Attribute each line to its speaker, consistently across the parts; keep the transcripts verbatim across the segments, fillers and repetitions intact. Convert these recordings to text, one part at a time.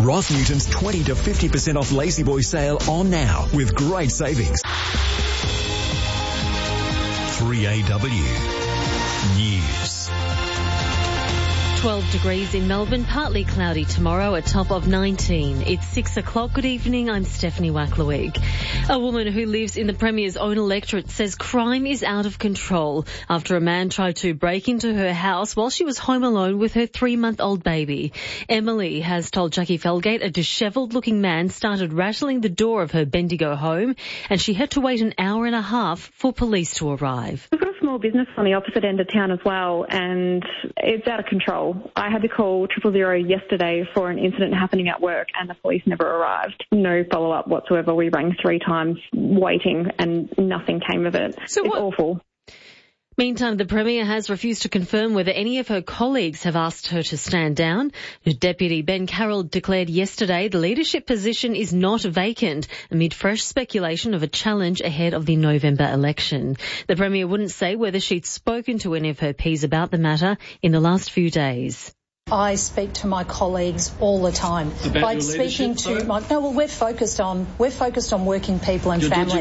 Speaker 1: Ross Newton's twenty to fifty percent off Lazy Boy sale on now with great savings. three A W News.
Speaker 2: twelve degrees in Melbourne, partly cloudy tomorrow, a top of nineteen. It's six o'clock. Good evening, I'm Stephanie Wacklewick. A woman who lives in the Premier's own electorate says crime is out of control after a man tried to break into her house while she was home alone with her three-month-old baby. Emily has told Jackie Felgate a dishevelled-looking man started rattling the door of her Bendigo home and she had to wait an hour and a half for police to arrive.
Speaker 3: We've got a small business on the opposite end of town as well, and it's out of control. I had to call triple zero yesterday for an incident happening at work and the police never arrived. No follow-up whatsoever. We rang three times waiting and nothing came of it.
Speaker 2: So
Speaker 3: it's
Speaker 2: what?
Speaker 3: awful.
Speaker 2: Meantime, the Premier has refused to confirm whether any of her colleagues have asked her to stand down. Deputy Ben Carroll declared yesterday the leadership position is not vacant amid fresh speculation of a challenge ahead of the November election. The Premier wouldn't say whether she'd spoken to any of her Ps about the matter in the last few days.
Speaker 4: I speak to my colleagues all the time.
Speaker 5: About
Speaker 4: By
Speaker 5: your
Speaker 4: speaking to
Speaker 5: though?
Speaker 4: my no, well, we're focused on we're focused on working people and
Speaker 5: You're
Speaker 4: families.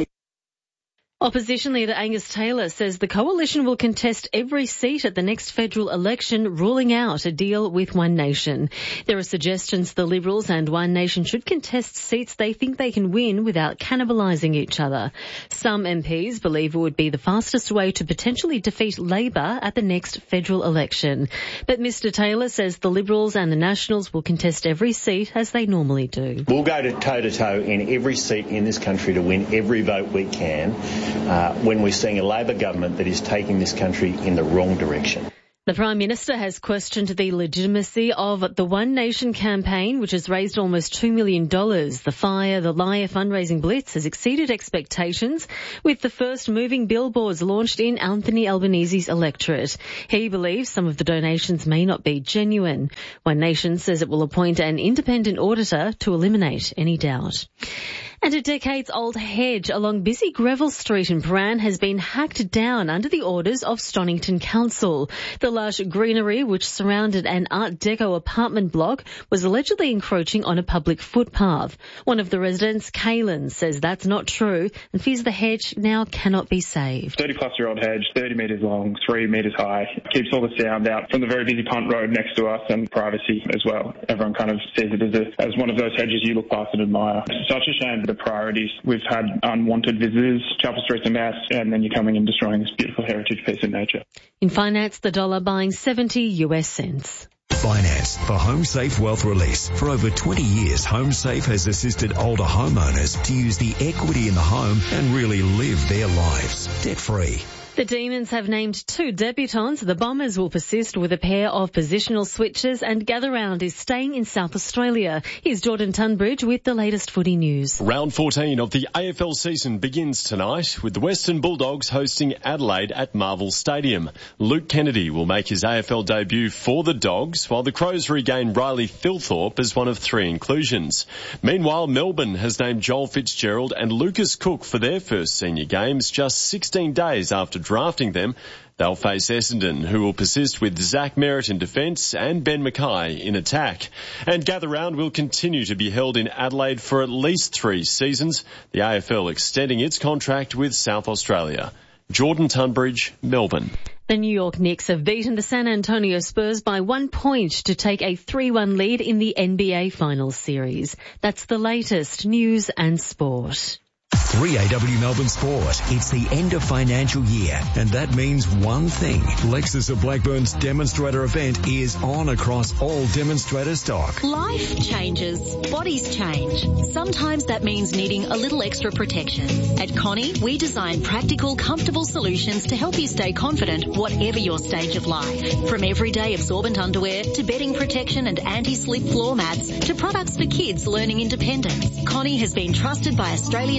Speaker 2: Opposition leader Angus Taylor says the coalition will contest every seat at the next federal election, ruling out a deal with One Nation. There are suggestions the Liberals and One Nation should contest seats they think they can win without cannibalising each other. Some M Ps believe it would be the fastest way to potentially defeat Labor at the next federal election. But Mr Taylor says the Liberals and the Nationals will contest every seat as they normally do.
Speaker 6: We'll go to toe-to-toe in every seat in this country to win every vote we can. Uh, when we're seeing a Labor government that is taking this country in the wrong direction.
Speaker 2: The Prime Minister has questioned the legitimacy of the One Nation campaign, which has raised almost two million dollars. The Fire the Liar fundraising blitz has exceeded expectations, with the first moving billboards launched in Anthony Albanese's electorate. He believes some of the donations may not be genuine. One Nation says it will appoint an independent auditor to eliminate any doubt. And a decades-old hedge along busy Greville Street in Prahran has been hacked down under the orders of Stonnington Council. The lush greenery, which surrounded an Art Deco apartment block, was allegedly encroaching on a public footpath. One of the residents, Kaylin, says that's not true and fears the hedge now cannot be saved.
Speaker 7: thirty-plus-year-old hedge, thirty metres long, three metres high, keeps all the sound out from the very busy punt road next to us and privacy as well. Everyone kind of sees it as, a, as one of those hedges you look past and admire. It's such a shame. The priorities. We've had unwanted visitors, Chapel Street's a mess, and then you're coming and destroying this beautiful heritage piece of nature.
Speaker 2: In finance, the dollar buying seventy US cents.
Speaker 1: Finance for HomeSafe Wealth Release. For over twenty years, HomeSafe has assisted older homeowners to use the equity in the home and really live their lives debt-free.
Speaker 2: The Demons have named two debutants. The Bombers will persist with a pair of positional switches, and Gather Round is staying in South Australia. Here's Jordan Tunbridge with the latest footy news.
Speaker 8: Round fourteen of the A F L season begins tonight with the Western Bulldogs hosting Adelaide at Marvel Stadium. Luke Kennedy will make his A F L debut for the Dogs, while the Crows regain Riley Thilthorpe as one of three inclusions. Meanwhile, Melbourne has named Joel Fitzgerald and Lucas Cook for their first senior games just sixteen days after drafting them. They'll face Essendon, who will persist with Zach Merritt in defence and Ben Mackay in attack. And Gather Round will continue to be held in Adelaide for at least three seasons, the A F L extending its contract with South Australia. Jordan Tunbridge, Melbourne.
Speaker 2: The New York Knicks have beaten the San Antonio Spurs by one point to take a three one lead in the N B A Finals Series. That's the latest news and sport.
Speaker 1: three A W Melbourne Sport. It's the end of financial year, and that means one thing. Lexus of Blackburn's demonstrator event is on across all demonstrator stock.
Speaker 9: Life changes. Bodies change. Sometimes that means needing a little extra protection. At Connie, we design practical, comfortable solutions to help you stay confident whatever your stage of life. From everyday absorbent underwear to bedding protection and anti-slip floor mats to products for kids learning independence. Connie has been trusted by Australian families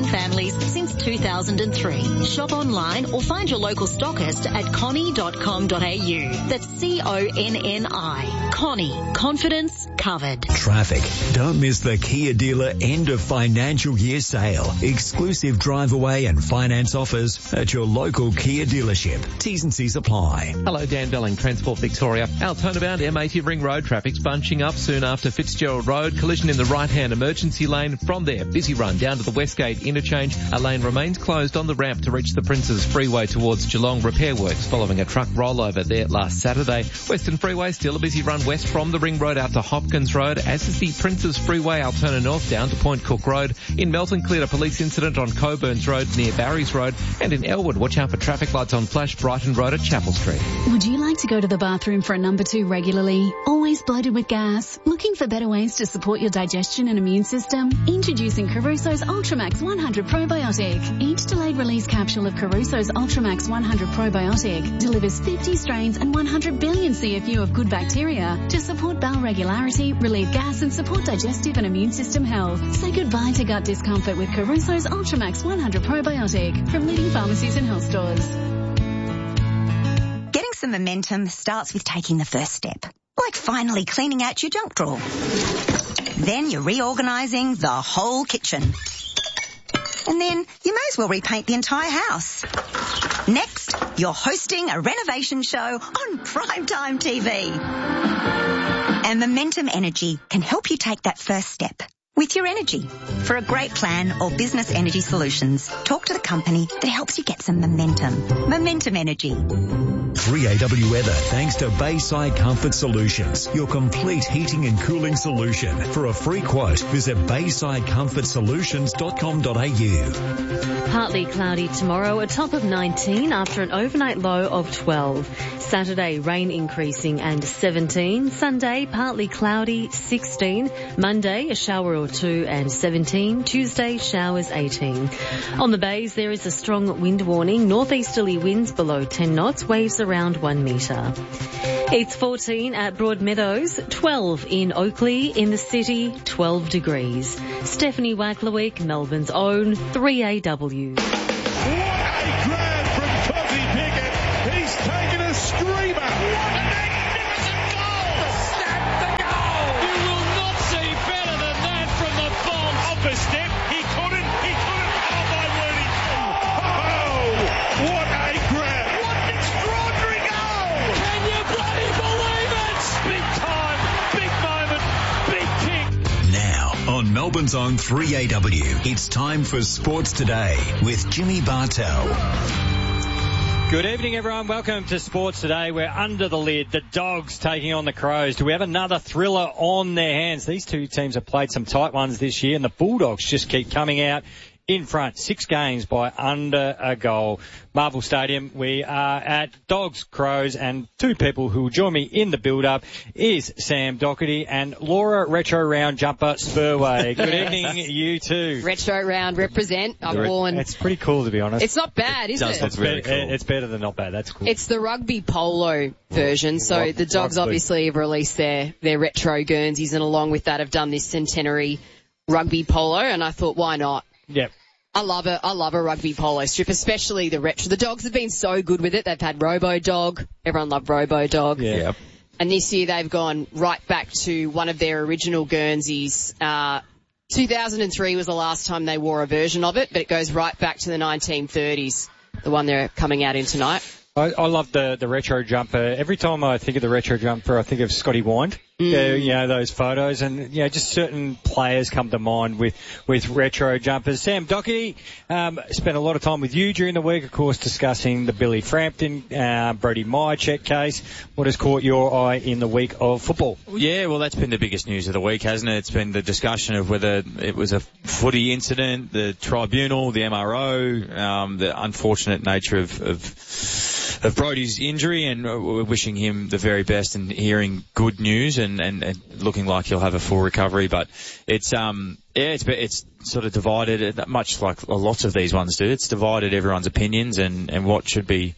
Speaker 9: deliveries since two thousand three. Shop online or find your local stockist at connie dot com dot a u. That's C O N N I. Connie. Confidence covered.
Speaker 1: Traffic. Don't miss the Kia dealer end of financial year sale. Exclusive drive away and finance offers at your local Kia dealership. T's and C's apply.
Speaker 5: Hello, Dan Belling, Transport Victoria. Our turnabout M eighty Ring Road traffic's bunching up soon after Fitzgerald Road. Collision in the right-hand emergency lane. From there, busy run down to the Westgate interchange. A lane remains closed on the ramp to reach the Princes Freeway towards Geelong. Repair works following a truck rollover there last Saturday. Western Freeway still a busy run west from the Ring Road out to Hopkins Road, as is the Princes Freeway Altona North down to Point Cook Road. In Melton, cleared a police incident on Coburn's Road near Barry's Road. And in Elwood, watch out for traffic lights on Flash Brighton Road at Chapel Street.
Speaker 10: Would you like to go to the bathroom for a number two regularly? Always bloated with gas? Looking for better ways to support your digestion and immune system? Introducing Caruso's Ultramax one hundred Probiotic. Each delayed release capsule of Caruso's Ultramax one hundred Probiotic delivers fifty strains and one hundred billion C F U of good bacteria to support bowel regularity, relieve gas and support digestive and immune system health. Say goodbye to gut discomfort with Caruso's Ultramax one hundred Probiotic from leading pharmacies and health stores.
Speaker 11: Getting some momentum starts with taking the first step, like finally cleaning out your junk drawer. Then you're reorganising the whole kitchen. And then you may as well repaint the entire house. Next, you're hosting a renovation show on primetime T V. And Momentum Energy can help you take that first step with your energy. For a great plan or business energy solutions, talk to the company that helps you get some momentum. Momentum Energy.
Speaker 1: three A W weather thanks to Bayside Comfort Solutions, your complete heating and cooling solution. For a free quote, visit bayside comfort solutions dot com dot a u.
Speaker 2: Partly cloudy tomorrow, a top of nineteen after an overnight low of twelve. Saturday, rain increasing and seventeen. Sunday, partly cloudy, sixteen. Monday, a shower or two and seventeen. Tuesday, showers, eighteen. On the bays, there is a strong wind warning. Northeasterly winds below ten knots, waves around one metre. It's fourteen at Broadmeadows, twelve in Oakley, in the city, twelve degrees. Stephanie Wacklewick, Melbourne's own three A W.
Speaker 12: What a grab from Cozzy Pickett. He's taken a screamer. What a magnificent goal. Snap the goal. You will not see better than that from the bomb. Off a step. He couldn't. He couldn't. Oh, my word, he couldn't. Oh, what a grab. What an extraordinary goal. Can you bloody believe it? Big time. Big moment. Big kick.
Speaker 1: Now, on Melbourne's own three A W, it's time for Sports Today with Jimmy Bartell.
Speaker 13: Good evening, everyone. Welcome to Sports Today. We're under the lid. The Dogs taking on the Crows. Do we have another thriller on their hands? These two teams have played some tight ones this year, and the Bulldogs just keep coming out in front. Six games by under a goal. Marvel Stadium, we are at Dogs, Crows, and two people who will join me in the build-up is Sam Doherty and Laura Retro Round Jumper Spurway. Good evening, you two.
Speaker 14: Retro Round represent. I'm born.
Speaker 13: It's pretty cool, to be honest.
Speaker 14: It's not bad, is it?
Speaker 13: It's really cool. It's better than not bad. That's cool.
Speaker 14: It's the rugby polo version. So Rug- the Dogs rugby. obviously have released their, their retro Guernseys, and along with that have done this centenary rugby polo, and I thought, why not?
Speaker 13: Yep.
Speaker 14: I love it. I love a rugby polo strip, especially the retro. The Dogs have been so good with it. They've had Robo Dog. Everyone loved Robo Dog.
Speaker 13: Yeah. Yep.
Speaker 14: And this year they've gone right back to one of their original Guernseys. Uh, two thousand three was the last time they wore a version of it, but it goes right back to the nineteen thirties, the one they're coming out in tonight.
Speaker 13: I, I love the, the retro jumper. Every time I think of the retro jumper, I think of Scotty Wind. Mm. Uh, you know, those photos, and you know, just certain players come to mind with, with retro jumpers. Sam Doherty, um, spent a lot of time with you during the week, of course, discussing the Billy Frampton, uh, Brody Myercheck case. What has caught your eye in the week of football?
Speaker 15: Yeah, well, that's been the biggest news of the week, hasn't it? It's been the discussion of whether it was a footy incident, the tribunal, the M R O, um, the unfortunate nature of, of, of Brody's injury, and we're wishing him the very best and hearing good news and And, and, and looking like he'll have a full recovery. But it's, um, yeah, it's, it's sort of divided, much like lots of these ones do. It's divided everyone's opinions and, and what should be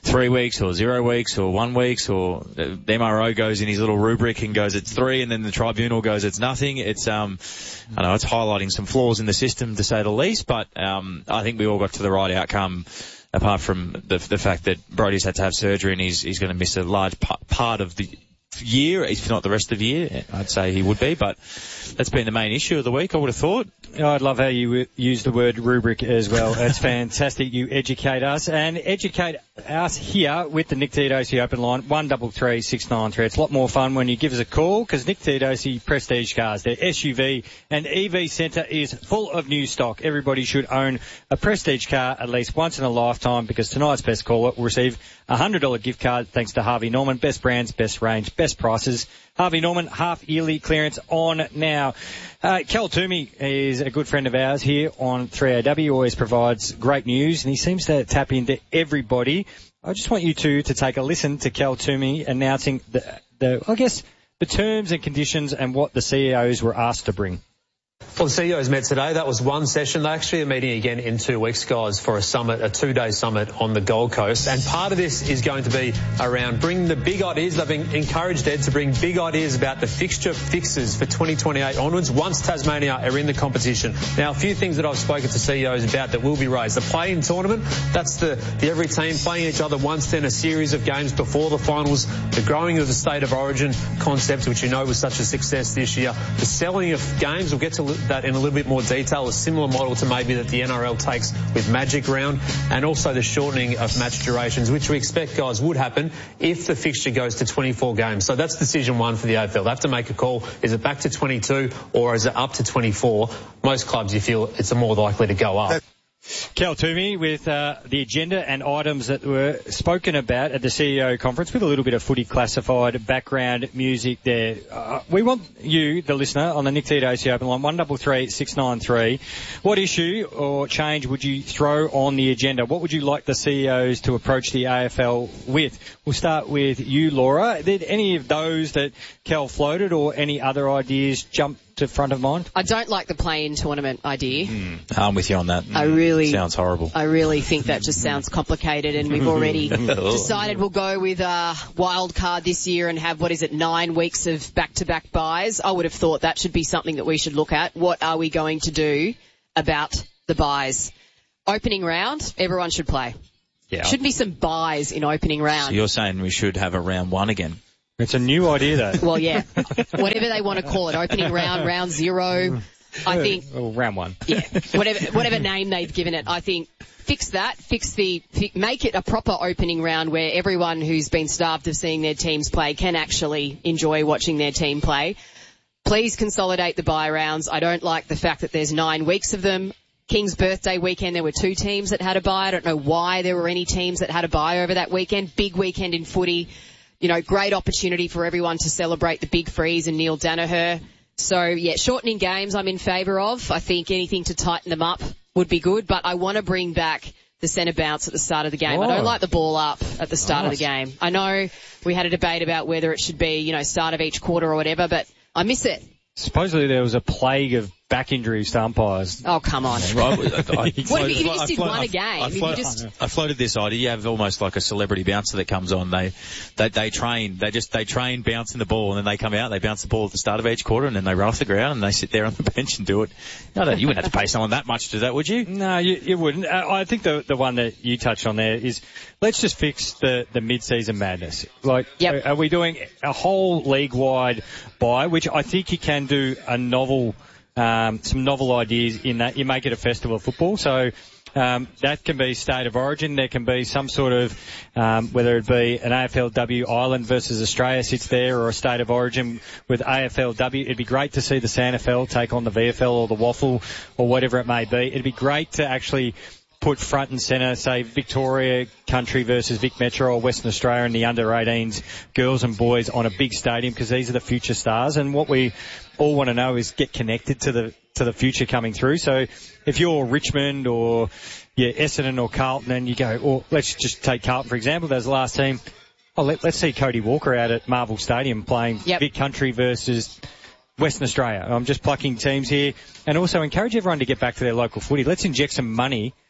Speaker 15: three weeks or zero weeks or one weeks, or the M R O goes in his little rubric and goes it's three, and then the tribunal goes it's nothing. It's um, I know it's highlighting some flaws in the system to say the least, but um, I think we all got to the right outcome. Apart from the the fact that Brodie's had to have surgery and he's he's going to miss a large p- part of the year, if not the rest of the year, I'd say he would be, but that's been the main issue of the week, I would have thought.
Speaker 13: Oh, I'd love how you use the word rubric as well. It's fantastic. You educate us and educate us here with the Nick Theodosi open line, one double three six nine three. It's a lot more fun when you give us a call because Nick Theodosi Prestige Cars, their S U V and E V centre is full of new stock. Everybody should own a Prestige car at least once in a lifetime because tonight's best caller will receive a one hundred dollars gift card thanks to Harvey Norman. Best brands, best range, best prices. Harvey Norman, half yearly clearance on now. Uh, Cal Toomey is a good friend of ours here on three A W, always provides great news and he seems to tap into everybody. I just want you two to take a listen to Cal Toomey announcing the, the, I guess, the terms and conditions and what the C E Os were asked to bring.
Speaker 16: Well, the C E Os met today. That was one session. They actually are meeting again in two weeks, guys, for a summit, a two-day summit on the Gold Coast. And part of this is going to be around bringing the big ideas. They've been encouraged, Ed, to bring big ideas about the fixture fixes for twenty twenty-eight onwards once Tasmania are in the competition. Now, a few things that I've spoken to C E Os about that will be raised. The play-in tournament, that's the, the every team playing each other once, then a series of games before the finals. The growing of the state of origin concept, which you know was such a success this year. The selling of games, we'll get to that in a little bit more detail, a similar model to maybe that the N R L takes with Magic Round, and also the shortening of match durations, which we expect, guys, would happen if the fixture goes to twenty-four games. So that's decision one for the A F L. They have to make a call. Is it back to twenty-two or is it up to twenty-four? Most clubs, you feel it's more likely to go up.
Speaker 13: Cal Toomey with uh, the agenda and items that were spoken about at the C E O conference with a little bit of footy classified background music there. Uh, we want you, the listener, on the Nick Theodosi open line, one double three six nine three. What issue or change would you throw on the agenda? What would you like the C E Os to approach the A F L with? We'll start with you, Laura. Did any of those that Cal floated or any other ideas jump to front of mind?
Speaker 14: I don't like the play-in tournament idea.
Speaker 15: Mm, I'm with you on that.
Speaker 14: I really
Speaker 15: sounds horrible.
Speaker 14: I really think that just sounds complicated, and we've already decided we'll go with a wild card this year and have what is it nine weeks of back-to-back buys. I would have thought that should be something that we should look at. What are we going to do about the buys? Opening round, everyone should play.
Speaker 13: Yeah.
Speaker 14: Shouldn't be some buys in opening round.
Speaker 15: So you're saying we should have a round one again?
Speaker 13: It's a new idea, though.
Speaker 14: Well, yeah. Whatever they want to call it. Opening round, round zero. I think.
Speaker 13: Well, round one.
Speaker 14: Yeah. Whatever, whatever name they've given it. I think fix that. Fix the, make it a proper opening round where everyone who's been starved of seeing their teams play can actually enjoy watching their team play. Please consolidate the bye rounds. I don't like the fact that there's nine weeks of them. King's birthday weekend, there were two teams that had a bye. I don't know why there were any teams that had a bye over that weekend. Big weekend in footy. You know, great opportunity for everyone to celebrate the big freeze and Neil Danaher. So, yeah, shortening games I'm in favour of. I think anything to tighten them up would be good, but I want to bring back the centre bounce at the start of the game. Oh. I don't like the ball up at the start nice. of the game. I know we had a debate about whether it should be, you know, start of each quarter or whatever, but I miss it.
Speaker 13: Supposedly there was a plague of back injuries to umpires.
Speaker 14: Oh, come on.
Speaker 15: I, I, I,
Speaker 14: what if you, if you just did one a game?
Speaker 15: I,
Speaker 14: if
Speaker 15: float,
Speaker 14: you just...
Speaker 15: I floated this idea. You have almost like a celebrity bouncer that comes on. They, they, they train. They just, they train bouncing the ball and then they come out, they bounce the ball at the start of each quarter and then they run off the ground and they sit there on the bench and do it. No, you wouldn't have to pay someone that much to do that, would you?
Speaker 13: No, you, you wouldn't. Uh, I think the, the one that you touched on there is let's just fix the, the mid-season madness. Like,
Speaker 14: yep.
Speaker 13: are, are we doing a whole league-wide buy, which I think you can do a novel Um, some novel ideas in that you make it a festival of football. So um, that can be state of origin. There can be some sort of, um, whether it be an A F L W Ireland versus Australia sits there or a state of origin with A F L W. It'd be great to see the S A N F L take on the V F L or the Waffle or whatever it may be. It'd be great to actually put front and centre, say, Victoria Country versus Vic Metro or Western Australia and the under eighteens girls and boys on a big stadium because these are the future stars. And what we all want to know is get connected to the to the future coming through. So if you're Richmond or yeah, Essendon or Carlton and you go, or let's just take Carlton for example, there's the last team. Oh, let, let's see Cody Walker out at Marvel Stadium playing
Speaker 14: yep.
Speaker 13: Vic Country versus Western Australia. I'm just plucking teams here and also encourage everyone to get back to their local footy. Let's inject some money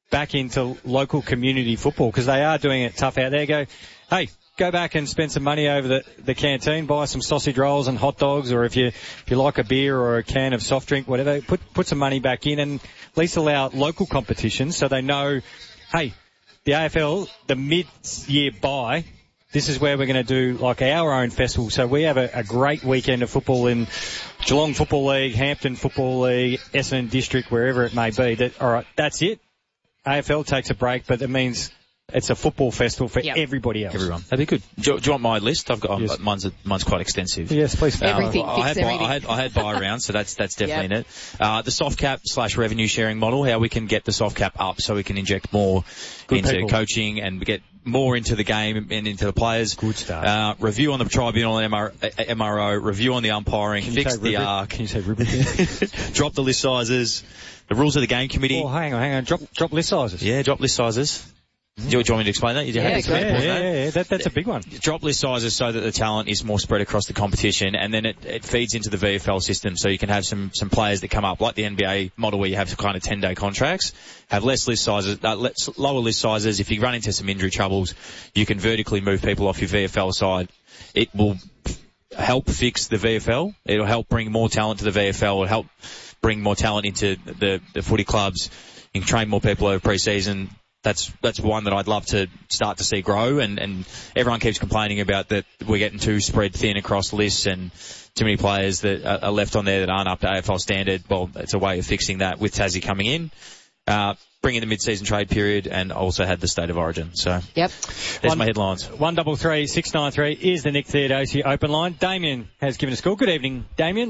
Speaker 13: back into local community football because they are doing it tough out there. Go, hey, go back and spend some money over the, the canteen, buy some sausage rolls and hot dogs, or if you if you like a beer or a can of soft drink, whatever, put put some money back in and at least allow local competitions so they know, hey, the A F L, the mid-year bye, this is where we're going to do like our own festival. So we have a, a great weekend of football in Geelong Football League, Hampton Football League, Essendon District, wherever it may be. That all right, that's it. A F L takes a break, but it means it's a football festival for yep. everybody else.
Speaker 15: Everyone. That'd be good. Do, do you want my list? I've got yes. mine's mine's quite extensive.
Speaker 13: Yes, please.
Speaker 14: Everything.
Speaker 15: Uh, I, had buy, I had I had buy around, so that's that's definitely yep. in it. Uh, the soft cap slash revenue sharing model, how we can get the soft cap up so we can inject more good into people. Coaching and get more into the game and into the players.
Speaker 13: Good stuff.
Speaker 15: Uh, review on the tribunal and M R O, review on the umpiring,
Speaker 13: can
Speaker 15: fix the arc.
Speaker 13: Can you say ribbon?
Speaker 15: Drop the list sizes. The rules of the game committee.
Speaker 13: Oh, hang on, hang on. Drop drop list sizes.
Speaker 15: Yeah, drop list sizes. Do you, do you want me to explain that? You
Speaker 14: yeah,
Speaker 15: have to
Speaker 14: yeah,
Speaker 13: yeah, yeah, yeah. That, that's a big one.
Speaker 15: Drop list sizes so that the talent is more spread across the competition, and then it, it feeds into the V F L system, so you can have some, some players that come up, like the N B A model where you have kind of ten-day contracts, have less list sizes, uh, less, lower list sizes. If you run into some injury troubles, you can vertically move people off your V F L side. It will help fix the V F L. It'll help bring more talent to the V F L. It'll help bring more talent into the, the footy clubs. You can train more people over pre-season. That's that's one that I'd love to start to see grow, and, and everyone keeps complaining about that we're getting too spread thin across lists and too many players that are left on there that aren't up to A F L standard. Well, it's a way of fixing that with Tassie coming in, uh, bringing the mid-season trade period, and also had the State of Origin. So,
Speaker 14: yep.
Speaker 15: There's
Speaker 13: one,
Speaker 15: my headlines.
Speaker 13: One double three six nine three is the Nick Theodosi open line. Damien has given us a call. Good evening, Damien.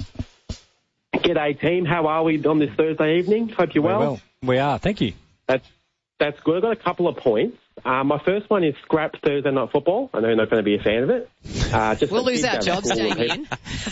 Speaker 17: G'day, team. How are we on this Thursday evening? Hope you're well.
Speaker 13: well. We are. Thank you.
Speaker 17: That's That's good. I've got a couple of points. Uh, my first one is scrap Thursday night football. I know you're not going to be a fan of it. Uh, just
Speaker 14: we'll lose our jobs, Damien.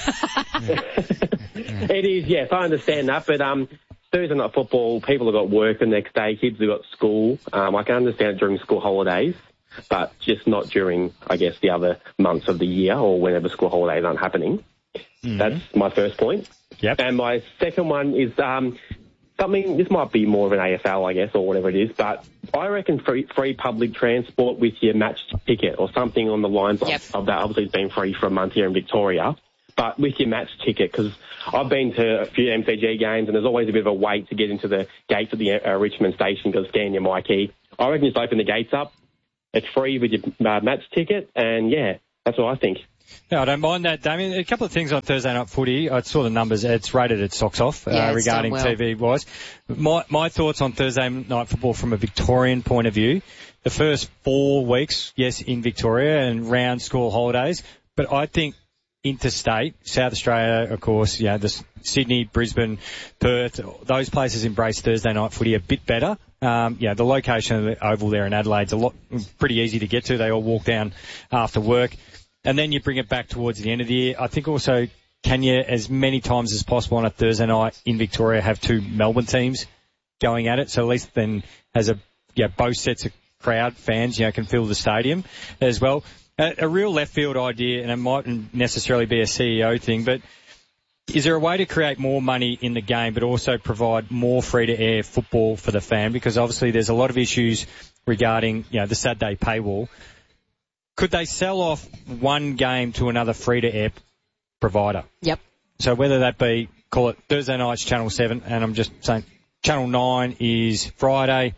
Speaker 17: It is, yes. I understand that. But um, Thursday night football, people have got work the next day. Kids have got school. Um, I can understand it during school holidays, but just not during, I guess, the other months of the year or whenever school holidays aren't happening. Mm-hmm. That's my first point.
Speaker 13: Yep.
Speaker 17: And my second one is... Um, Something, this might be more of an A F L, I guess, or whatever it is, but I reckon free, free public transport with your match ticket or something on the lines
Speaker 14: yep.
Speaker 17: of, of that. Obviously, it's been free for a month here in Victoria, but with your match ticket, because I've been to a few M C G games and there's always a bit of a wait to get into the gates at the uh, Richmond station because scan your MyKey. I reckon just open the gates up. It's free with your uh, match ticket, and yeah, that's what I think.
Speaker 13: Yeah, I don't mind that, Damien. A couple of things on Thursday night footy. I saw the numbers. It's rated its socks off uh,
Speaker 14: yeah,
Speaker 13: regarding
Speaker 14: well.
Speaker 13: T V-wise. My, my thoughts on Thursday night football from a Victorian point of view, the first four weeks, yes, in Victoria and round school holidays, but I think interstate, South Australia, of course, you know, the Sydney, Brisbane, Perth, those places embrace Thursday night footy a bit better. Um, yeah, the location of the oval there in Adelaide's a lot, pretty easy to get to. They all walk down after work. And then you bring it back towards the end of the year. I think also, can you, as many times as possible on a Thursday night in Victoria, have two Melbourne teams going at it? So at least then, as a, yeah, both sets of crowd fans, you know, can fill the stadium as well. A, a real left field idea, and it mightn't necessarily be a C E O thing, but is there a way to create more money in the game, but also provide more free-to-air football for the fan? Because obviously there's a lot of issues regarding, you know, the Saturday paywall. Could they sell off one game to another free-to-air provider?
Speaker 14: Yep.
Speaker 13: So whether that be, call it Thursday night's Channel seven, and I'm just saying Channel nine is Friday,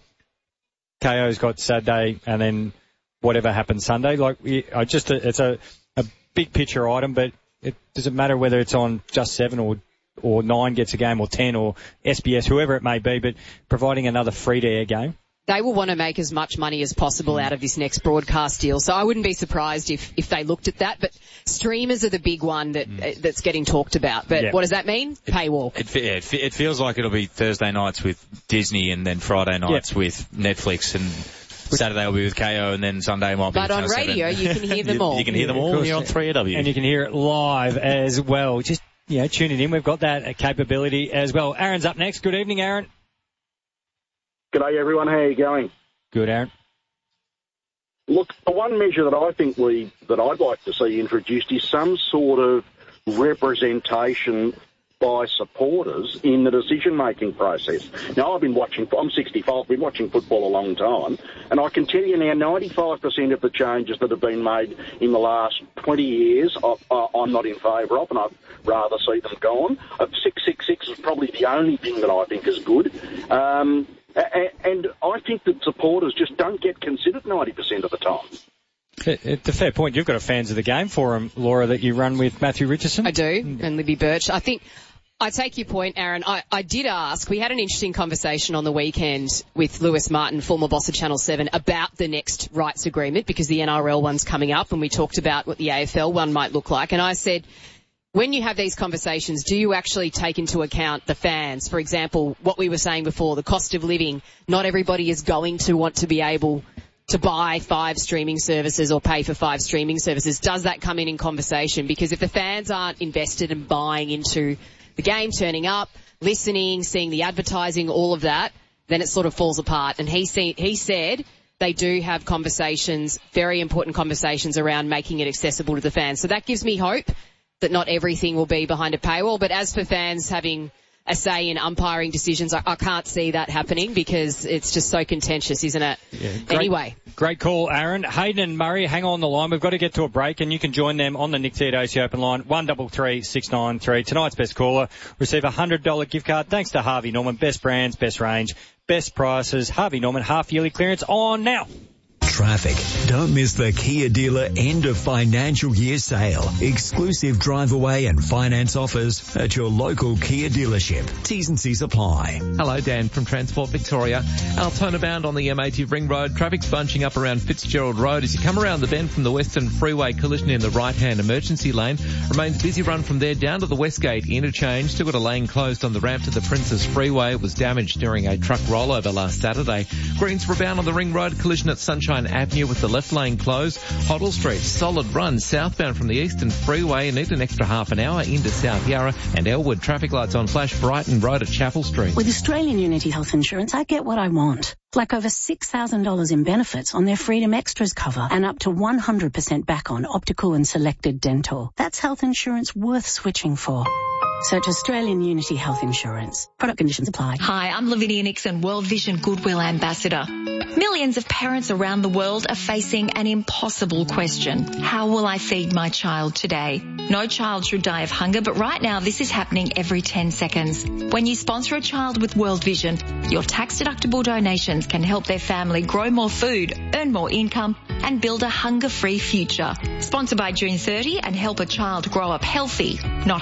Speaker 13: K O's got Saturday, and then whatever happens Sunday. Like, I just, it's a, a big picture item, but it doesn't matter whether it's on just seven or or nine gets a game, or ten, or S B S, whoever it may be, but providing another free-to-air game.
Speaker 14: They will want to make as much money as possible out of this next broadcast deal. So I wouldn't be surprised if, if they looked at that. But streamers are the big one that mm. uh, that's getting talked about. But
Speaker 15: yeah.
Speaker 14: what does that mean?
Speaker 15: It,
Speaker 14: Paywall.
Speaker 15: It, it, it feels like it'll be Thursday nights with Disney and then Friday nights
Speaker 13: yeah.
Speaker 15: with Netflix, and Saturday will be with K O, and then Sunday might be
Speaker 14: but
Speaker 15: with
Speaker 14: on radio,
Speaker 15: seven.
Speaker 14: You can hear them
Speaker 15: you,
Speaker 14: all.
Speaker 15: You can hear them all here on three A W.
Speaker 13: And you can hear it live as well. Just, you know, tune it in. We've got that capability as well. Aaron's up next. Good evening, Aaron.
Speaker 18: G'day, everyone. How are you going?
Speaker 13: Good, Aaron.
Speaker 18: Look, the one measure that I think we that I'd like to see introduced is some sort of representation by supporters in the decision-making process. Now, I've been watching, I'm sixty-five, I've been watching football a long time, and I can tell you now ninety-five percent of the changes that have been made in the last twenty years, I, I, I'm not in favour of, and I'd rather see them gone. six six six is probably the only thing that I think is good. Um, and I think that supporters just don't get considered ninety percent of the time.
Speaker 13: It's a fair point. You've got a fans of the game forum, Laura, that you run with Matthew Richardson.
Speaker 14: I do, and Libby Birch. I think I take your point, Aaron. I, I did ask. We had an interesting conversation on the weekend with Lewis Martin, former boss of Channel seven, about the next rights agreement because the N R L one's coming up, and we talked about what the A F L one might look like. And I said, when you have these conversations, do you actually take into account the fans? For example, what we were saying before, the cost of living. Not everybody is going to want to be able to buy five streaming services or pay for five streaming services. Does that come in in conversation? Because if the fans aren't invested in buying into the game, turning up, listening, seeing the advertising, all of that, then it sort of falls apart. And he, see, he said they do have conversations, very important conversations around making it accessible to the fans. So that gives me hope that not everything will be behind a paywall. But as for fans having a say in umpiring decisions, I, I can't see that happening because it's just so contentious, isn't it?
Speaker 13: Yeah, great,
Speaker 14: anyway.
Speaker 13: Great call, Aaron. Hayden and Murray, hang on the line. We've got to get to a break, and you can join them on the Nick Theodosi Open line, one three three, six nine three. Tonight's best caller receive a one hundred dollars gift card thanks to Harvey Norman. Best brands, best range, best prices. Harvey Norman half-yearly clearance on now.
Speaker 1: Traffic. Don't miss the Kia dealer end of financial year sale. Exclusive drive away and finance offers at your local Kia dealership. T's and C's apply.
Speaker 5: Hello, Dan from Transport Victoria. Altona bound on the M eighty Ring Road. Traffic's bunching up around Fitzgerald Road as you come around the bend from the Western Freeway. Collision in the right-hand emergency lane. Remains busy run from there down to the Westgate interchange. Still got a lane closed on the ramp to the Princess Freeway. It was damaged during a truck rollover last Saturday. Greensboro bound on the Ring Road. Collision at Sunshine Avenue with the left lane closed. Hoddle Street, solid run southbound from the Eastern Freeway. Need an extra half an hour into South Yarra. And Elwood, traffic lights on flash. Brighton Road at Chapel Street.
Speaker 19: With Australian Unity Health Insurance, I get what I want. Like over six thousand dollars in benefits on their Freedom Extras cover and up to one hundred percent back on optical and selected dental. That's health insurance worth switching for. Search Australian Unity Health Insurance. Product conditions apply.
Speaker 20: Hi, I'm Lavinia Nixon, World Vision Goodwill Ambassador. Millions of parents around the world are facing an impossible question. How will I feed my child today? No child should die of hunger, but right now this is happening every ten seconds. When you sponsor a child with World Vision, your tax-deductible donations can help their family grow more food, earn more income, and build a hunger-free future. Sponsor by June thirtieth and help a child grow up healthy, not